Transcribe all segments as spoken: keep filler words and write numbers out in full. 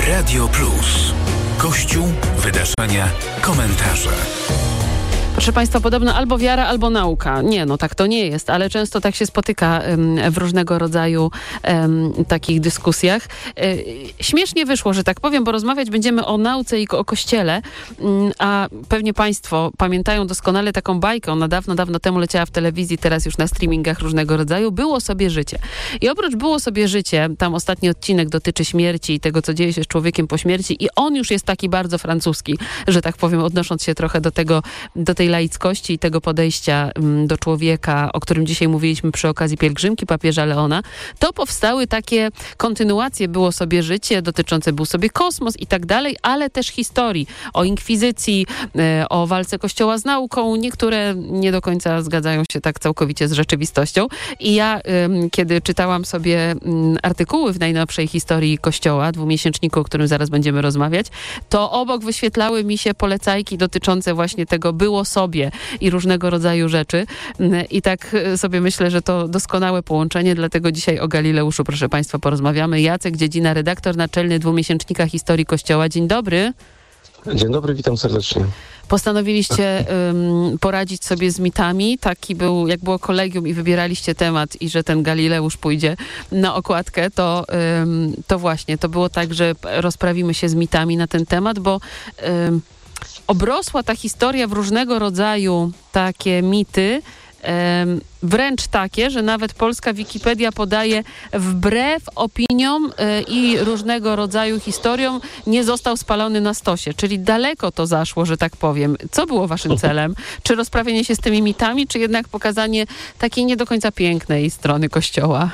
Radio Plus. Kościół, wydarzenia, komentarze. Proszę Państwa, podobno albo wiara, albo nauka. Nie, no tak to nie jest, ale często tak się spotyka w różnego rodzaju um, takich dyskusjach. Śmiesznie wyszło, że tak powiem, bo rozmawiać będziemy o nauce i o Kościele, a pewnie Państwo pamiętają doskonale taką bajkę. Ona dawno, dawno temu leciała w telewizji, teraz już na streamingach różnego rodzaju. Było sobie życie. I oprócz Było sobie życie, tam ostatni odcinek dotyczy śmierci i tego, co dzieje się z człowiekiem po śmierci i on już jest taki bardzo francuski, że tak powiem, odnosząc się trochę do tego, do tej laickości i tego podejścia do człowieka, o którym dzisiaj mówiliśmy przy okazji pielgrzymki papieża Leona, to powstały takie kontynuacje Było sobie życie, dotyczące Był sobie kosmos i tak dalej, ale też historii o inkwizycji, o walce Kościoła z nauką. Niektóre nie do końca zgadzają się tak całkowicie z rzeczywistością. I ja, kiedy czytałam sobie artykuły w najnowszej historii Kościoła, dwumiesięczniku, o którym zaraz będziemy rozmawiać, to obok wyświetlały mi się polecajki dotyczące właśnie tego Było sobie i różnego rodzaju rzeczy. I tak sobie myślę, że to doskonałe połączenie, dlatego dzisiaj o Galileuszu, proszę Państwa, porozmawiamy. Jacek Dziedzina, redaktor naczelny dwumiesięcznika Historii Kościoła. Dzień dobry. Dzień dobry, witam serdecznie. Postanowiliście um, poradzić sobie z mitami. Taki był, jak było kolegium i wybieraliście temat i że ten Galileusz pójdzie na okładkę, to, um, to właśnie, to było tak, że rozprawimy się z mitami na ten temat, bo um, obrosła ta historia w różnego rodzaju takie mity, um, wręcz takie, że nawet polska Wikipedia podaje wbrew opiniom y, i różnego rodzaju historiom nie został spalony na stosie, czyli daleko to zaszło, że tak powiem. Co było waszym celem? Czy rozprawienie się z tymi mitami, czy jednak pokazanie takiej nie do końca pięknej strony Kościoła?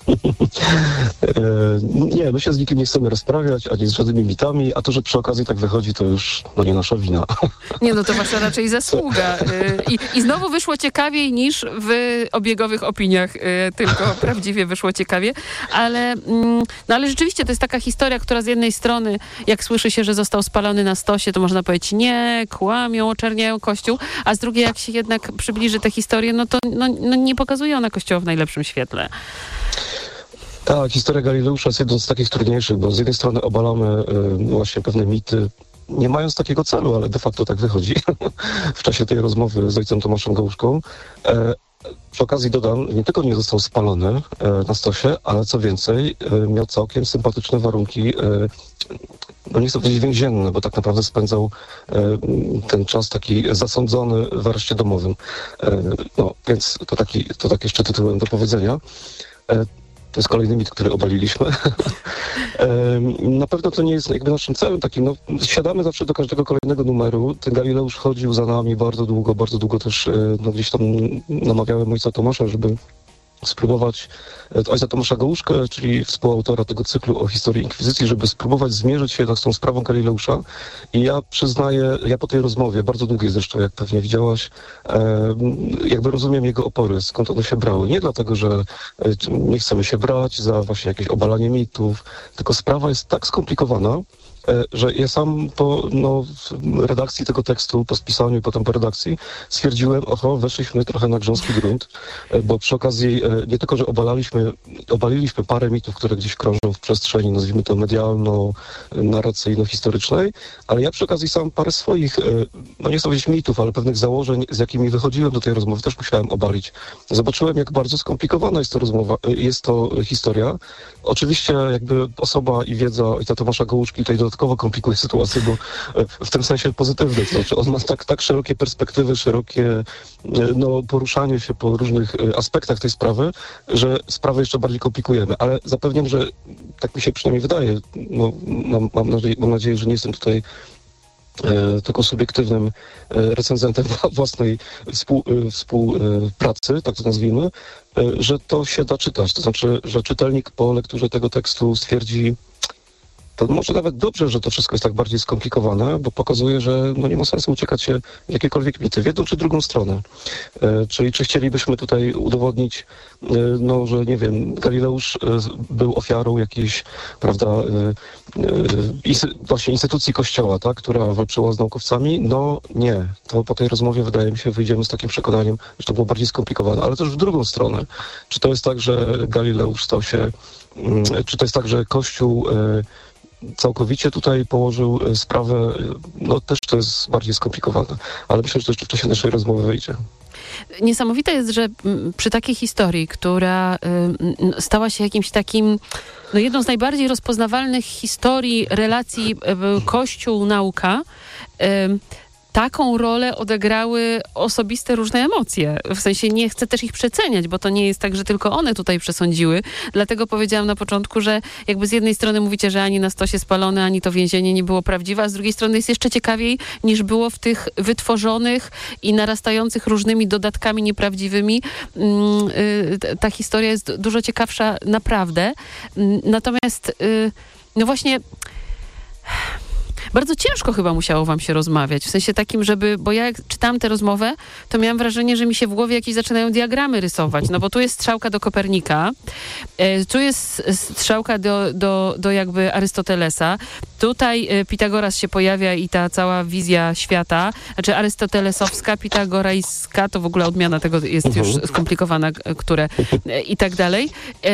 Nie, my się z nikim nie chcemy rozprawiać, ani z żadnymi mitami, a to, że przy okazji tak wychodzi, to już no nie nasza wina. Nie, no to wasza raczej zasługa. I, i znowu wyszło ciekawiej niż w obiegowych opiniach, tylko prawdziwie wyszło ciekawie, ale, no ale rzeczywiście to jest taka historia, która z jednej strony, jak słyszy się, że został spalony na stosie, to można powiedzieć, nie, kłamią, oczerniają Kościół, a z drugiej, jak się jednak przybliży tę historię, no to no, no nie pokazuje ona Kościoła w najlepszym świetle. Tak, historia Galileusza jest jedną z takich trudniejszych, bo z jednej strony obalamy y, właśnie pewne mity, nie mając takiego celu, ale de facto tak wychodzi w czasie tej rozmowy z ojcem Tomaszem Gałuszką. E, przy okazji dodam, nie tylko nie został spalony e, na stosie, ale co więcej, e, miał całkiem sympatyczne warunki, e, no nie chcę powiedzieć więzienne, bo tak naprawdę spędzał e, ten czas taki zasądzony w areszcie domowym. E, no, więc to, taki, to tak jeszcze tytułem do powiedzenia. E, To jest kolejny mit, który obaliliśmy. Na pewno to nie jest jakby naszym celem takim. No, siadamy zawsze do każdego kolejnego numeru. Ten Galileusz chodził za nami bardzo długo, bardzo długo też no, gdzieś tam namawiałem ojca Tomasza, żeby spróbować, ojca Tomasza Gałuszkę, czyli współautora tego cyklu o historii inkwizycji, żeby spróbować zmierzyć się z tą sprawą Galileusza. I ja przyznaję, ja po tej rozmowie, bardzo długiej zresztą, jak pewnie widziałaś, jakby rozumiem jego opory, skąd one się brały. Nie dlatego, że nie chcemy się brać za właśnie jakieś obalanie mitów, tylko sprawa jest tak skomplikowana, że ja sam po no, redakcji tego tekstu, po spisaniu i potem po redakcji stwierdziłem, oho, weszliśmy trochę na grząski grunt, bo przy okazji nie tylko, że obalaliśmy, obaliliśmy parę mitów, które gdzieś krążą w przestrzeni, nazwijmy to medialno-narracyjno-historycznej, ale ja przy okazji sam parę swoich, no nie chcę powiedzieć mitów, ale pewnych założeń, z jakimi wychodziłem do tej rozmowy, też musiałem obalić. Zobaczyłem, jak bardzo skomplikowana jest to rozmowa, jest to historia. Oczywiście jakby osoba i wiedza ojca Tomasza Gałuszki tutaj dodatkowo komplikuje sytuację, bo w tym sensie pozytywny, to znaczy on ma tak, tak szerokie perspektywy, szerokie no, poruszanie się po różnych aspektach tej sprawy, że sprawę jeszcze bardziej komplikujemy, ale zapewniam, że tak mi się przynajmniej wydaje, no, mam, mam, nadzieję, mam nadzieję, że nie jestem tutaj E, tylko subiektywnym e, recenzentem własnej współ, e, współpracy, tak to nazwijmy, e, że to się da czytać. To znaczy, że czytelnik po lekturze tego tekstu stwierdzi, to może nawet dobrze, że to wszystko jest tak bardziej skomplikowane, bo pokazuje, że no nie ma sensu uciekać się w jakiekolwiek mity, w jedną czy drugą stronę. E, czyli czy chcielibyśmy tutaj udowodnić, e, no, że nie wiem, Galileusz e, był ofiarą jakiejś, prawda, e, e, insty- właśnie instytucji Kościoła, tak, która walczyła z naukowcami? No nie. To po tej rozmowie, wydaje mi się, wyjdziemy z takim przekonaniem, że to było bardziej skomplikowane, ale też w drugą stronę. Czy to jest tak, że Galileusz stał się, mm, czy to jest tak, że Kościół e, całkowicie tutaj położył sprawę, no też to jest bardziej skomplikowane, ale myślę, że to jeszcze w czasie naszej rozmowy wyjdzie. Niesamowite jest, że przy takiej historii, która stała się jakimś takim, no jedną z najbardziej rozpoznawalnych historii relacji Kościół-nauka, taką rolę odegrały osobiste różne emocje. W sensie nie chcę też ich przeceniać, bo to nie jest tak, że tylko one tutaj przesądziły. Dlatego powiedziałam na początku, że jakby z jednej strony mówicie, że ani na stosie spalone, ani to więzienie nie było prawdziwe, a z drugiej strony jest jeszcze ciekawiej, niż było w tych wytworzonych i narastających różnymi dodatkami nieprawdziwymi. Ta historia jest dużo ciekawsza naprawdę. Natomiast no właśnie... Bardzo ciężko chyba musiało wam się rozmawiać, w sensie takim, żeby, bo ja jak czytałam tę rozmowę, to miałam wrażenie, że mi się w głowie jakieś zaczynają diagramy rysować, no bo tu jest strzałka do Kopernika, tu jest strzałka do, do, do jakby Arystotelesa, tutaj Pitagoras się pojawia i ta cała wizja świata, znaczy arystotelesowska, pitagorejska, to w ogóle odmiana tego jest już skomplikowana, które i tak dalej.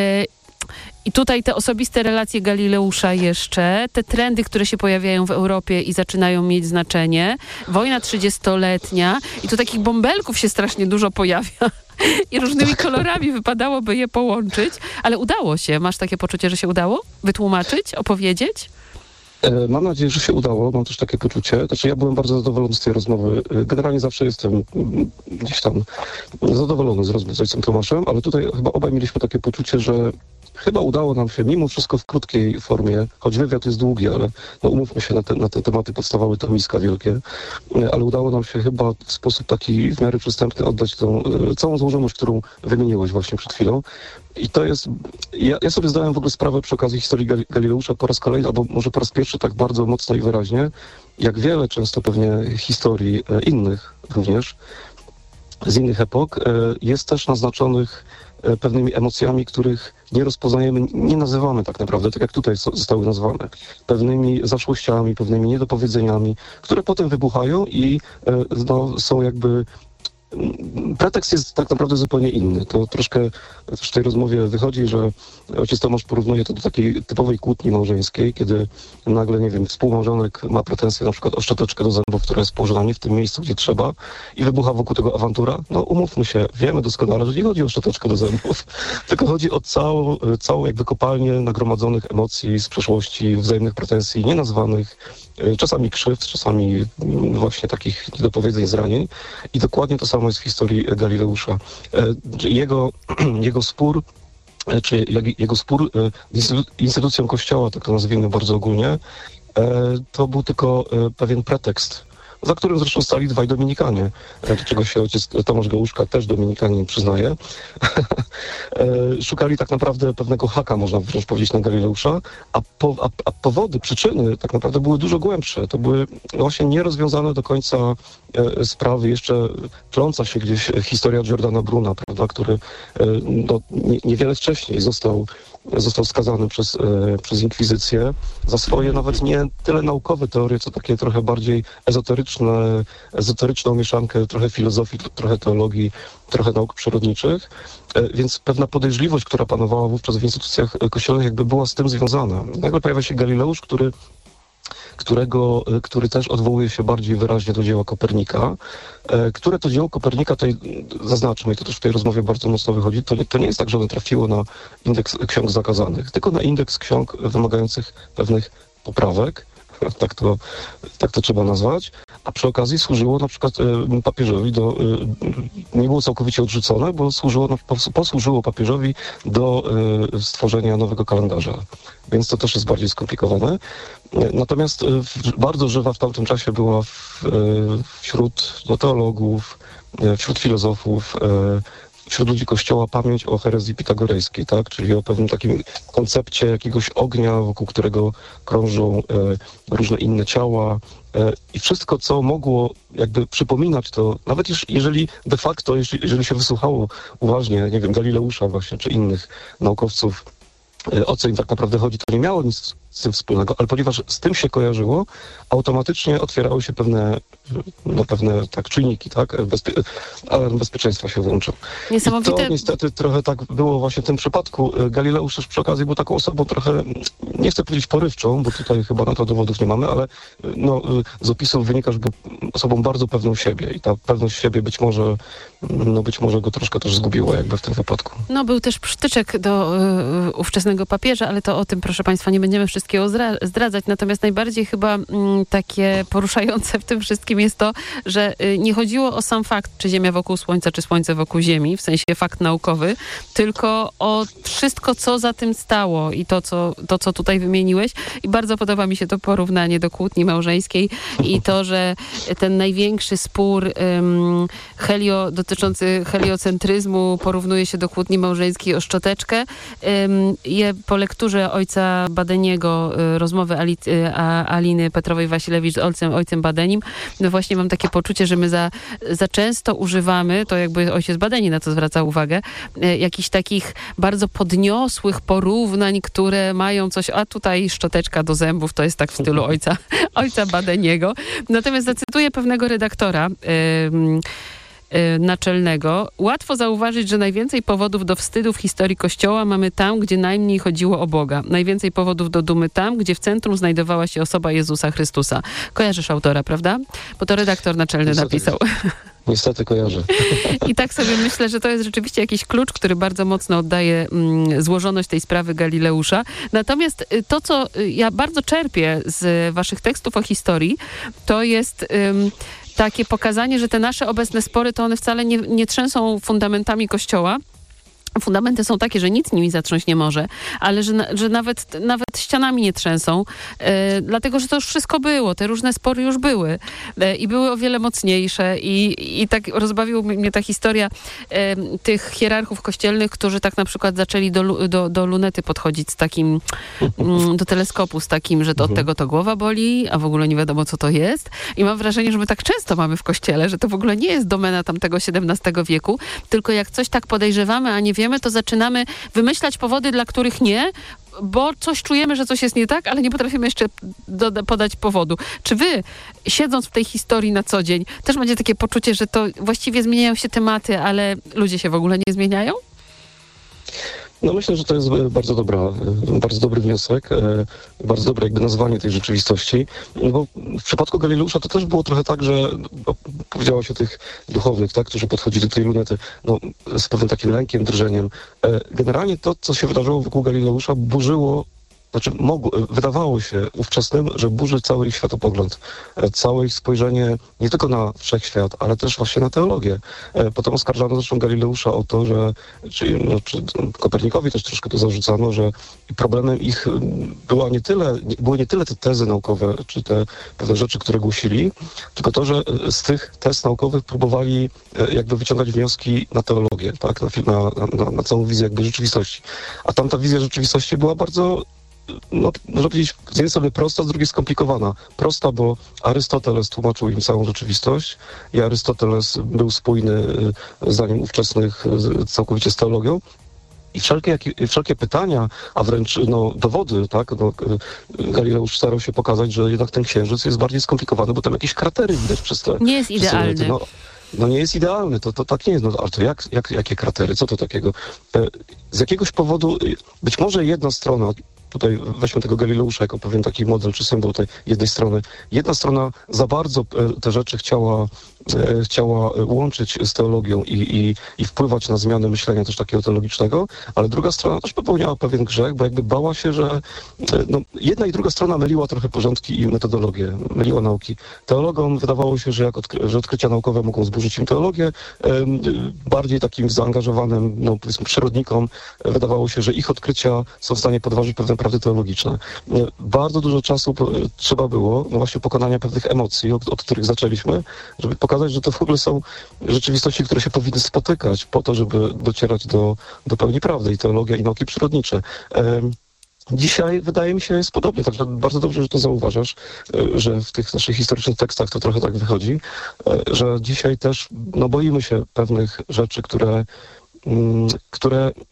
I tutaj te osobiste relacje Galileusza jeszcze, te trendy, które się pojawiają w Europie i zaczynają mieć znaczenie, wojna trzydziestoletnia i tu takich bąbelków się strasznie dużo pojawia i różnymi kolorami wypadałoby je połączyć, ale udało się. Masz takie poczucie, że się udało wytłumaczyć, opowiedzieć? Mam nadzieję, że się udało. Mam też takie poczucie. Znaczy ja byłem bardzo zadowolony z tej rozmowy. Generalnie zawsze jestem gdzieś tam zadowolony z rozmów z ojcem Tomaszem, ale tutaj chyba obaj mieliśmy takie poczucie, że chyba udało nam się mimo wszystko w krótkiej formie, choć wywiad jest długi, ale no umówmy się na te, na te tematy podstawowe, to miska wielkie, ale udało nam się chyba w sposób taki w miarę przystępny oddać tą całą złożoność, którą wymieniłeś właśnie przed chwilą. I to jest, ja, ja sobie zdałem w ogóle sprawę przy okazji historii Galileusza po raz kolejny, albo może po raz pierwszy tak bardzo mocno i wyraźnie, jak wiele często pewnie historii innych również, z innych epok, jest też naznaczonych pewnymi emocjami, których nie rozpoznajemy, nie nazywamy tak naprawdę, tak jak tutaj zostały nazwane. Pewnymi zaszłościami, pewnymi niedopowiedzeniami, które potem wybuchają i no, są jakby... Pretekst jest tak naprawdę zupełnie inny. To troszkę w tej rozmowie wychodzi, że ojciec Tomasz porównuje to do takiej typowej kłótni małżeńskiej, kiedy nagle, nie wiem, współmałżonek ma pretensje na przykład o szczoteczkę do zębów, która jest położona nie w tym miejscu, gdzie trzeba i wybucha wokół tego awantura. No umówmy się, wiemy doskonale, że nie chodzi o szczoteczkę do zębów, tylko chodzi o całą, całą jakby kopalnię nagromadzonych emocji z przeszłości, wzajemnych pretensji, nienazwanych, czasami krzywd, czasami właśnie takich niedopowiedzeń, zranień. I dokładnie to samo jest w historii Galileusza. Jego, jego spór, czy jego spór z instytucją Kościoła, tak to nazwijmy bardzo ogólnie, to był tylko pewien pretekst, za którym zresztą stali dwaj Dominikanie, do czego się ojciec Tomasz Gałuszka, też Dominikanin, przyznaje. Szukali tak naprawdę pewnego haka, można wręcz powiedzieć, na Galileusza, a, po, a, a powody, przyczyny tak naprawdę były dużo głębsze. To były właśnie nierozwiązane do końca sprawy, jeszcze tląca się gdzieś historia Giordana Bruna, prawda, który no, nie, niewiele wcześniej został został skazany przez, e, przez inkwizycję za swoje nawet nie tyle naukowe teorie, co takie trochę bardziej ezoteryczne, ezoteryczną mieszankę, trochę filozofii, trochę teologii, trochę nauk przyrodniczych, e, więc pewna podejrzliwość, która panowała wówczas w instytucjach kościelnych, jakby była z tym związana. Nagle pojawia się Galileusz, który którego, który też odwołuje się bardziej wyraźnie do dzieła Kopernika, które to dzieło Kopernika, tutaj zaznaczmy, i to też w tej rozmowie bardzo mocno wychodzi, to nie, to nie jest tak, że ono trafiło na indeks ksiąg zakazanych, tylko na indeks ksiąg wymagających pewnych poprawek, tak to, tak to trzeba nazwać, a przy okazji służyło na przykład papieżowi do, nie było całkowicie odrzucone, bo służyło, posłużyło papieżowi do stworzenia nowego kalendarza, więc to też jest bardziej skomplikowane. Natomiast bardzo żywa w tamtym czasie była w, wśród no, teologów, wśród filozofów, wśród ludzi Kościoła pamięć o herezji pitagorejskiej, tak? Czyli o pewnym takim koncepcie jakiegoś ognia, wokół którego krążą e, różne inne ciała e, i wszystko, co mogło jakby przypominać to, nawet jeż, jeżeli de facto, jeżeli, jeżeli się wysłuchało uważnie, nie wiem, Galileusza właśnie, czy innych naukowców, e, o co im tak naprawdę chodzi, to nie miało nic z tym wspólnego, ale ponieważ z tym się kojarzyło, automatycznie otwierały się pewne, no, pewne tak, czujniki, tak? Bezpie- alarm bezpieczeństwa się włączył. Niesamowite. I to niestety trochę tak było właśnie w tym przypadku. Galileusz też przy okazji był taką osobą trochę, nie chcę powiedzieć porywczą, bo tutaj chyba na to dowodów nie mamy, ale no, z opisów wynika, że był osobą bardzo pewną siebie i ta pewność siebie być może, no, być może go troszkę też zgubiła jakby w tym wypadku. No był też przytyczek do y, ówczesnego papieża, ale to o tym, proszę Państwa, nie będziemy wszystkiego zdra- zdradzać. Natomiast najbardziej chyba mm, takie poruszające w tym wszystkim jest to, że y, nie chodziło o sam fakt, czy Ziemia wokół Słońca, czy Słońce wokół Ziemi, w sensie fakt naukowy, tylko o wszystko, co za tym stało i to, co, to, co tutaj wymieniłeś. I bardzo podoba mi się to porównanie do kłótni małżeńskiej i to, że ten największy spór ym, helio, dotyczący heliocentryzmu porównuje się do kłótni małżeńskiej o szczoteczkę. Ym, je po lekturze ojca Badeniego, y, rozmowy Ali, y, a, Aliny Petrowej-Wasilewicz z ojcem, ojcem Badenim, no właśnie mam takie poczucie, że my za, za często używamy, to jakby ojciec Badeni na to zwraca uwagę, y, jakichś takich bardzo podniosłych porównań, które mają coś, a tutaj szczoteczka do zębów, to jest tak w stylu ojca, ojca Badeniego. Natomiast zacytuję pewnego redaktora yy, yy, naczelnego. Łatwo zauważyć, że najwięcej powodów do wstydu w historii Kościoła mamy tam, gdzie najmniej chodziło o Boga. Najwięcej powodów do dumy tam, gdzie w centrum znajdowała się osoba Jezusa Chrystusa. Kojarzysz autora, prawda? Bo to redaktor naczelny Niestety. napisał. Niestety kojarzę. I tak sobie myślę, że to jest rzeczywiście jakiś klucz, który bardzo mocno oddaje mm, złożoność tej sprawy Galileusza. Natomiast y, to, co y, ja bardzo czerpię z waszych tekstów o historii, to jest ym, takie pokazanie, że te nasze obecne spory, to one wcale nie, nie trzęsą fundamentami Kościoła. Fundamenty są takie, że nic nimi zatrząść nie może, ale że, na, że nawet, nawet ścianami nie trzęsą, e, dlatego, że to już wszystko było, te różne spory już były e, i były o wiele mocniejsze i, i tak rozbawiła mnie ta historia e, tych hierarchów kościelnych, którzy tak na przykład zaczęli do, do, do lunety podchodzić z takim, mm, do teleskopu z takim, że to od tego to głowa boli, a w ogóle nie wiadomo, co to jest. I mam wrażenie, że my tak często mamy w kościele, że to w ogóle nie jest domena tamtego siedemnastego wieku, tylko jak coś tak podejrzewamy, a nie wiemy, to zaczynamy wymyślać powody, dla których nie, bo coś czujemy, że coś jest nie tak, ale nie potrafimy jeszcze doda- podać powodu. Czy wy, siedząc w tej historii na co dzień, też macie takie poczucie, że to właściwie zmieniają się tematy, ale ludzie się w ogóle nie zmieniają? No myślę, że to jest bardzo dobra, bardzo dobry wniosek, bardzo dobre jakby nazwanie tej rzeczywistości, no bo w przypadku Galileusza to też było trochę tak, że no, powiedziałaś o tych duchownych, tak, którzy podchodzili do tej lunety, no, z pewnym takim lękiem, drżeniem. Generalnie to, co się wydarzyło wokół Galileusza, burzyło, znaczy mogło, wydawało się ówczesnym, że burzy cały ich światopogląd, całe ich spojrzenie nie tylko na wszechświat, ale też właśnie na teologię. Potem oskarżano zresztą Galileusza o to, że, czy, no, czy Kopernikowi też troszkę to zarzucano, że problemem ich była nie tyle, były nie tyle te tezy naukowe, czy te pewne rzeczy, które głosili, tylko to, że z tych tez naukowych próbowali jakby wyciągać wnioski na teologię, tak, na, na, na całą wizję jakby rzeczywistości. A tamta wizja rzeczywistości była bardzo, no, można powiedzieć, z jednej strony prosta, z drugiej skomplikowana. Prosta, bo Arystoteles tłumaczył im całą rzeczywistość i Arystoteles był spójny zdaniem ówczesnych całkowicie z teologią. I wszelkie, wszelkie pytania, a wręcz no, dowody, tak, no, Galileusz starał się pokazać, że jednak ten księżyc jest bardziej skomplikowany, bo tam jakieś kratery widać przez te... Nie jest idealny. No, no nie jest idealny, to, to tak nie jest. No, ale to jak, jak, jakie kratery? Co to takiego? Z jakiegoś powodu, być może jedna strona, tutaj weźmy tego Galileusza jako pewien taki model czy symbol tej jednej strony. Jedna strona za bardzo te rzeczy chciała, chciała łączyć z teologią i, i, i wpływać na zmianę myślenia też takiego teologicznego, ale druga strona też popełniała pewien grzech, bo jakby bała się, że no, jedna i druga strona myliła trochę porządki i metodologię, myliła nauki. Teologom wydawało się, że, jak odkry- że odkrycia naukowe mogą zburzyć im teologię, bardziej takim zaangażowanym, no powiedzmy przyrodnikom wydawało się, że ich odkrycia są w stanie podważyć pewne prawdy teologiczne. Bardzo dużo czasu trzeba było, no właśnie pokonania pewnych emocji, od, od których zaczęliśmy, żeby pokazać, że to w ogóle są rzeczywistości, które się powinny spotykać po to, żeby docierać do, do pełni prawdy i teologia i nauki przyrodnicze. Dzisiaj wydaje mi się jest podobnie, także bardzo dobrze, że to zauważasz, że w tych naszych historycznych tekstach to trochę tak wychodzi, że dzisiaj też no, boimy się pewnych rzeczy, które, które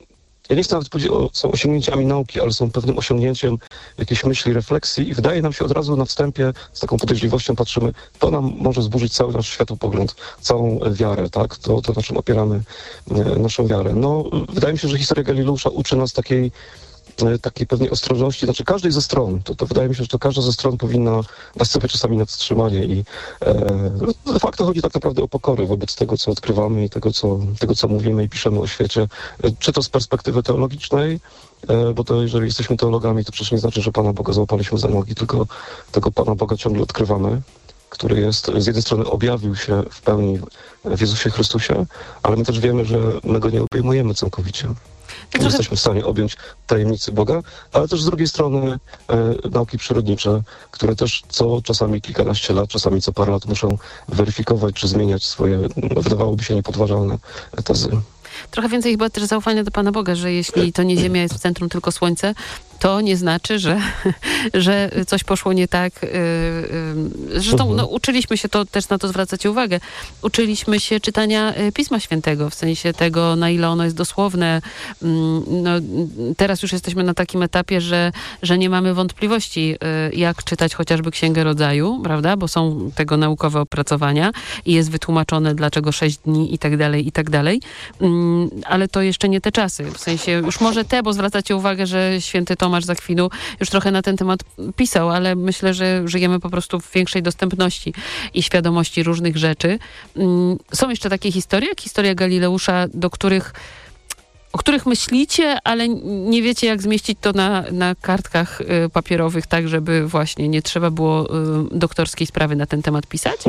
ja nie chcę nawet powiedzieć, o, są osiągnięciami nauki, ale są pewnym osiągnięciem jakiejś myśli, refleksji i wydaje nam się od razu na wstępie, z taką podejrzliwością patrzymy, to nam może zburzyć cały nasz światopogląd, całą wiarę, tak? To, to na czym opieramy e, naszą wiarę. No, wydaje mi się, że historia Galileusza uczy nas takiej takiej pewnej ostrożności, znaczy każdej ze stron, to, to wydaje mi się, że to każda ze stron powinna dać sobie czasami na wstrzymanie i e, de facto chodzi tak naprawdę o pokorę wobec tego, co odkrywamy i tego co, tego, co mówimy i piszemy o świecie, czy to z perspektywy teologicznej, e, bo to jeżeli jesteśmy teologami, to przecież nie znaczy, że Pana Boga złapaliśmy za nogi, tylko tego Pana Boga ciągle odkrywamy, który jest, z jednej strony objawił się w pełni w Jezusie Chrystusie, ale my też wiemy, że my Go nie obejmujemy całkowicie. Nie jesteśmy w stanie objąć tajemnicy Boga, ale też z drugiej strony e, nauki przyrodnicze, które też co czasami kilkanaście lat, czasami co parę lat muszą weryfikować czy zmieniać swoje, wydawałoby się, niepodważalne tezy. Trochę więcej chyba też zaufania do Pana Boga, że jeśli to nie Ziemia jest w centrum, tylko Słońce, to nie znaczy, że, że coś poszło nie tak. Zresztą no, uczyliśmy się, to też na to zwracacie uwagę, uczyliśmy się czytania Pisma Świętego, w sensie tego, na ile ono jest dosłowne. No, teraz już jesteśmy na takim etapie, że, że nie mamy wątpliwości, jak czytać chociażby Księgę Rodzaju, prawda, bo są tego naukowe opracowania i jest wytłumaczone, dlaczego sześć dni i tak dalej, i tak dalej. Ale to jeszcze nie te czasy, w sensie już może te, bo zwracacie uwagę, że święty Tomasz z Akwinu już trochę na ten temat pisał, ale myślę, że żyjemy po prostu w większej dostępności i świadomości różnych rzeczy. Są jeszcze takie historie, jak historia Galileusza, do których o których myślicie, ale nie wiecie, jak zmieścić to na, na kartkach y, papierowych, tak, żeby właśnie nie trzeba było y, doktorskiej sprawy na ten temat pisać?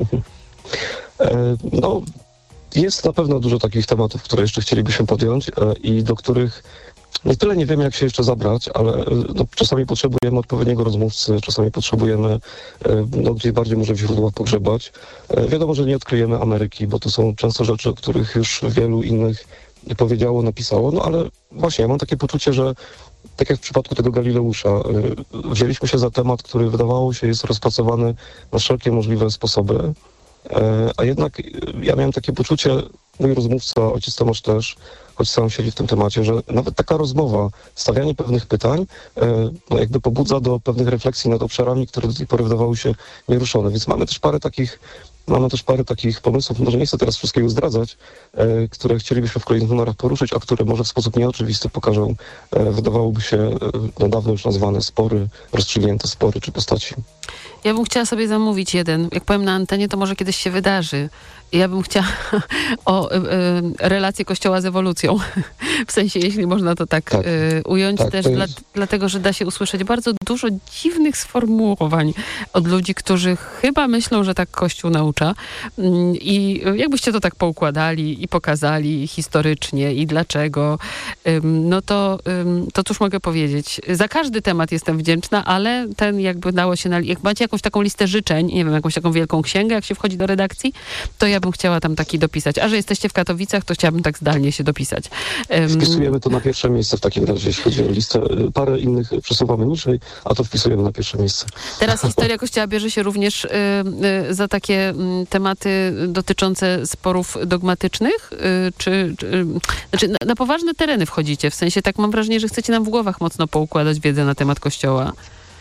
E, no, jest na pewno dużo takich tematów, które jeszcze chcielibyśmy podjąć e, i do których nie tyle nie wiemy, jak się jeszcze zabrać, ale no, czasami potrzebujemy odpowiedniego rozmówcy, czasami potrzebujemy e, no, gdzieś bardziej może w źródłach pogrzebać. E, wiadomo, że nie odkryjemy Ameryki, bo to są często rzeczy, o których już wielu innych powiedziało, napisało, no ale właśnie ja mam takie poczucie, że tak jak w przypadku tego Galileusza, wzięliśmy się za temat, który wydawało się jest rozpracowany na wszelkie możliwe sposoby, a jednak ja miałem takie poczucie, mój rozmówca, ojciec Tomasz też, choć sam siedzi w tym temacie, że nawet taka rozmowa, stawianie pewnych pytań, no jakby pobudza do pewnych refleksji nad obszarami, które do tej pory wydawały się nieruszone. Więc mamy też parę takich Mamy też parę takich pomysłów, może nie chcę teraz wszystkiego zdradzać, e, które chcielibyśmy w kolejnych numerach poruszyć, a które może w sposób nieoczywisty pokażą, e, wydawałoby się e, no, dawno już nazwane spory, rozstrzygnięte spory czy postaci. Ja bym chciała sobie zamówić jeden. Jak powiem na antenie, to może kiedyś się wydarzy. Ja bym chciała o y, y, relację Kościoła z ewolucją. W sensie, jeśli można to tak, tak. Y, ująć, tak, też dla, jest... dlatego, że da się usłyszeć bardzo dużo dziwnych sformułowań od ludzi, którzy chyba myślą, że tak Kościół naucza. I jakbyście to tak poukładali i pokazali historycznie i dlaczego, no to, to cóż mogę powiedzieć. Za każdy temat jestem wdzięczna, ale ten jakby dało się, na, jak macie jakąś taką listę życzeń, nie wiem, jakąś taką wielką księgę, jak się wchodzi do redakcji, to ja bym chciała tam taki dopisać. A że jesteście w Katowicach, to chciałabym tak zdalnie się dopisać. Wpisujemy to na pierwsze miejsce w takim razie, jeśli chodzi o listę. Parę innych przesuwamy niżej, a to wpisujemy na pierwsze miejsce. Teraz historia Kościoła bierze się również y, y, za takie y, tematy dotyczące sporów dogmatycznych? Y, czy, czy y, znaczy na, na poważne tereny wchodzicie? W sensie tak mam wrażenie, że chcecie nam w głowach mocno poukładać wiedzę na temat Kościoła.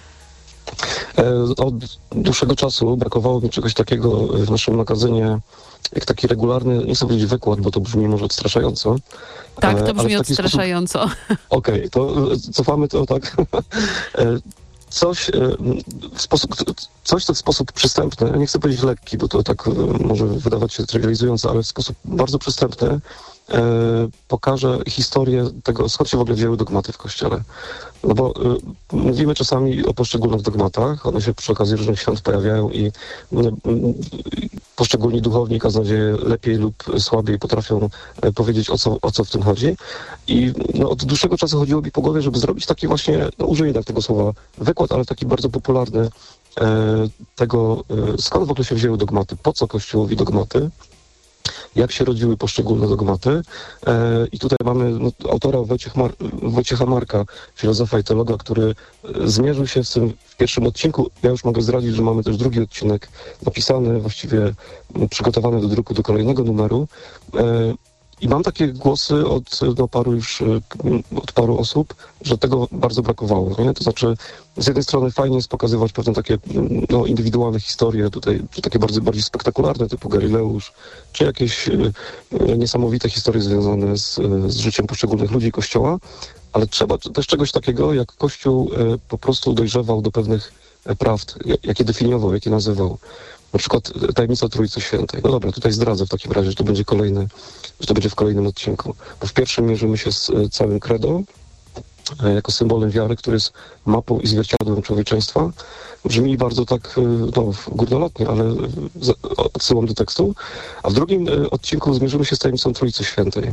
Od dłuższego czasu brakowało mi czegoś takiego w naszym magazynie, jak taki regularny, nie chcę powiedzieć wykład, bo to brzmi może odstraszająco. Tak, to brzmi odstraszająco. Okej, okay, to cofamy to, tak. Coś w sposób, coś, co w sposób przystępny, nie chcę powiedzieć lekki, bo to tak może wydawać się trywializujące, ale w sposób bardzo przystępny e, pokaże historię tego, skąd się w ogóle wzięły dogmaty w Kościele. No bo y, mówimy czasami o poszczególnych dogmatach, one się przy okazji różnych świąt pojawiają i y, y, poszczególni duchowni, kaznodzieje lepiej lub słabiej potrafią y, powiedzieć, o co, o co w tym chodzi. I no, od dłuższego czasu chodziło mi po głowie, żeby zrobić taki właśnie, no, użyję tak tego słowa, wykład, ale taki bardzo popularny y, tego, y, skąd w ogóle się wzięły dogmaty, po co Kościółowi dogmaty, jak się rodziły poszczególne dogmaty. E, I tutaj mamy no, autora Wojciech Mar- Wojciecha Marka, filozofa i teologa, który zmierzył się z tym w pierwszym odcinku. Ja już mogę zdradzić, że mamy też drugi odcinek napisany, właściwie przygotowany do druku do kolejnego numeru. E, I mam takie głosy od no, paru już, od paru osób, że tego bardzo brakowało. Nie? To znaczy, z jednej strony fajnie jest pokazywać pewne takie no, indywidualne historie, tutaj, czy takie bardzo bardziej spektakularne, typu Galileusz, czy jakieś y, niesamowite historie związane z, z życiem poszczególnych ludzi Kościoła, ale trzeba też czegoś takiego, jak Kościół y, po prostu dojrzewał do pewnych prawd, jakie definiował, jakie nazywał. Na przykład tajemnica Trójcy Świętej. No dobra, tutaj zdradzę w takim razie, że to będzie kolejny, że to będzie w kolejnym odcinku. Bo w pierwszym mierzymy się z całym credo, jako symbolem wiary, który jest mapą i zwierciadłem człowieczeństwa. Brzmi bardzo tak no, górnolotnie, ale odsyłam do tekstu. A w drugim odcinku zmierzymy się z tajemnicą Trójcy Świętej.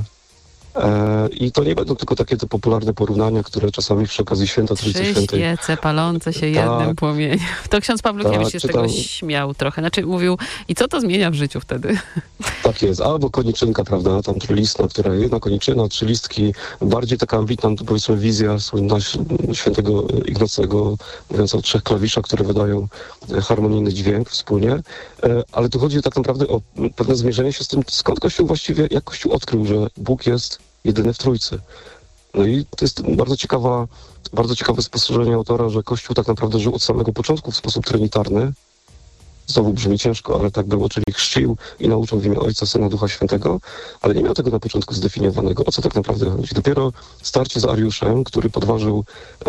I to nie będą tylko takie te popularne porównania, które czasami przy okazji święta Trójcy Trzy Świętej... świece palące się jednym tak, płomieniem. To ksiądz Pawlukiewicz tak, się z czytam... tego śmiał trochę. Znaczy mówił, i co to zmienia w życiu wtedy? Tak jest. Albo koniczynka, prawda, tam trylistna, która jedna koniczyna, trzy listki, bardziej taka ambitna, powiedzmy, wizja słynna świętego Ignacego, mówiąca o trzech klawiszach, które wydają harmonijny dźwięk wspólnie. Ale tu chodzi tak naprawdę o pewne zmierzenie się z tym, skąd Kościół właściwie, jak Kościół odkrył, że Bóg jest jedyny w Trójcy. No i to jest bardzo ciekawa, bardzo ciekawe spostrzeżenie autora, że Kościół tak naprawdę żył od samego początku w sposób trinitarny. Znowu brzmi ciężko, ale tak było, czyli chrzcił i nauczał w imię Ojca, Syna, Ducha Świętego, ale nie miał tego na początku zdefiniowanego. O co tak naprawdę chodzi? Dopiero starcie z Ariuszem, który podważył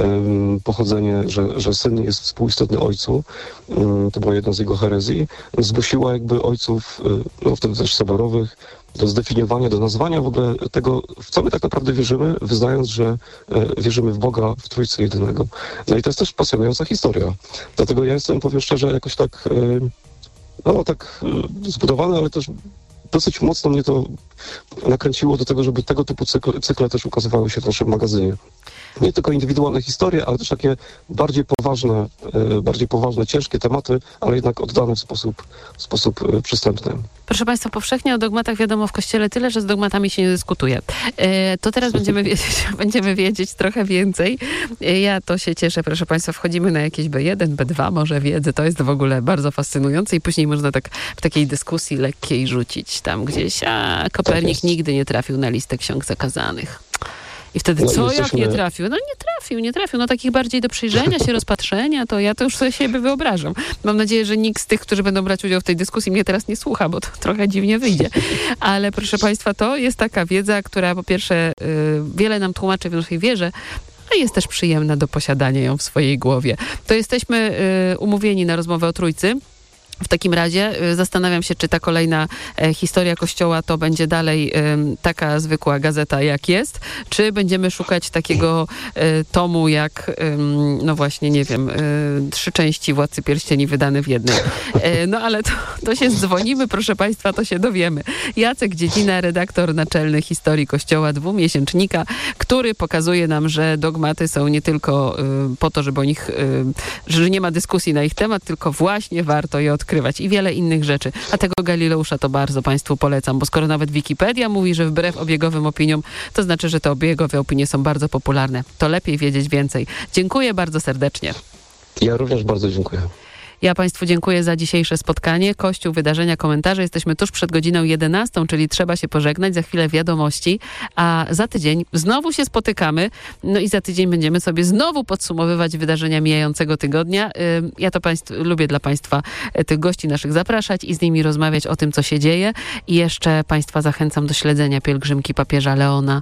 um, pochodzenie, że, że Syn jest współistotny Ojcu, um, to była jedna z jego herezji, zmusiła jakby ojców, no wtedy też soborowych, do zdefiniowania, do nazwania w ogóle tego, w co my tak naprawdę wierzymy, wyznając, że e, wierzymy w Boga, w Trójcy Jedynego. No i to jest też pasjonująca historia. Dlatego ja jestem, powiem szczerze, jakoś tak, e, no tak e, zbudowany, ale też dosyć mocno mnie to nakręciło do tego, żeby tego typu cykle, cykle też ukazywały się w naszym magazynie. Nie tylko indywidualne historie, ale też takie bardziej poważne, e, bardziej poważne, ciężkie tematy, ale jednak oddane w sposób, w sposób e, przystępny. Proszę Państwa, powszechnie o dogmatach wiadomo w Kościele tyle, że z dogmatami się nie dyskutuje. E, to teraz będziemy wiedzieć, będziemy wiedzieć trochę więcej. E, ja to się cieszę, proszę Państwa, wchodzimy na jakieś B jeden, B dwa może wiedzy, to jest w ogóle bardzo fascynujące i później można tak w takiej dyskusji lekkiej rzucić tam gdzieś, a Kopernik tak nigdy nie trafił na listę ksiąg zakazanych. I wtedy no, co, jesteśmy... jak nie trafił? No nie trafił, nie trafił. No takich bardziej do przyjrzenia się, rozpatrzenia, to ja to już sobie siebie wyobrażam. Mam nadzieję, że nikt z tych, którzy będą brać udział w tej dyskusji, mnie teraz nie słucha, bo to trochę dziwnie wyjdzie. Ale proszę Państwa, to jest taka wiedza, która po pierwsze yy, wiele nam tłumaczy w naszej wierze, a jest też przyjemna do posiadania ją w swojej głowie. To jesteśmy yy, umówieni na rozmowę o Trójcy. W takim razie y, zastanawiam się, czy ta kolejna e, historia Kościoła to będzie dalej y, taka zwykła gazeta jak jest, czy będziemy szukać takiego y, tomu jak, y, no właśnie, nie wiem, y, trzy części Władcy Pierścieni wydane w jednej. Y, no ale to, to się zdzwonimy, proszę Państwa, to się dowiemy. Jacek Dziedzina, redaktor naczelny Historii Kościoła, dwumiesięcznika, który pokazuje nam, że dogmaty są nie tylko y, po to, żeby o nich, y, że nie ma dyskusji na ich temat, tylko właśnie warto je odkrywać. I wiele innych rzeczy. A tego Galileusza to bardzo Państwu polecam, bo skoro nawet Wikipedia mówi, że wbrew obiegowym opiniom, to znaczy, że te obiegowe opinie są bardzo popularne. To lepiej wiedzieć więcej. Dziękuję bardzo serdecznie. Ja również bardzo dziękuję. Ja Państwu dziękuję za dzisiejsze spotkanie. Kościół, wydarzenia, komentarze. Jesteśmy tuż przed godziną jedenastą, czyli trzeba się pożegnać. Za chwilę wiadomości, a za tydzień znowu się spotykamy. No i za tydzień będziemy sobie znowu podsumowywać wydarzenia mijającego tygodnia. Ja to państw, lubię dla Państwa tych gości naszych zapraszać i z nimi rozmawiać o tym, co się dzieje. I jeszcze Państwa zachęcam do śledzenia pielgrzymki papieża Leona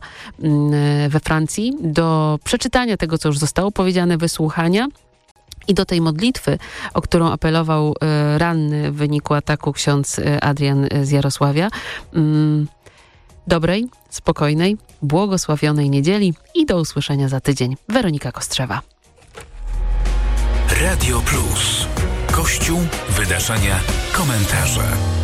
we Francji, do przeczytania tego, co już zostało powiedziane, wysłuchania. I do tej modlitwy, o którą apelował y, ranny w wyniku ataku ksiądz y, Adrian z Jarosławia. Mm, dobrej, spokojnej, błogosławionej niedzieli i do usłyszenia za tydzień. Weronika Kostrzewa. Radio Plus. Kościół, wydarzenia, komentarze.